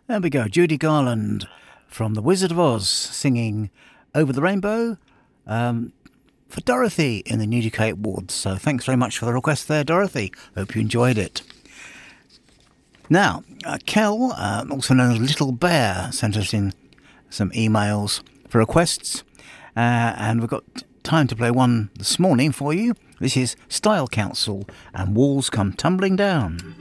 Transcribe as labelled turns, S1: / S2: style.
S1: There we go, Judy Garland from The Wizard of Oz singing Over the Rainbow for Dorothy in the New UK Awards. So thanks very much for the request there, Dorothy. Hope you enjoyed it. Now, Kel, also known as Little Bear, sent us in some emails for requests. And we've got time to play one this morning for you. This is Style Council and Walls Come Tumbling Down.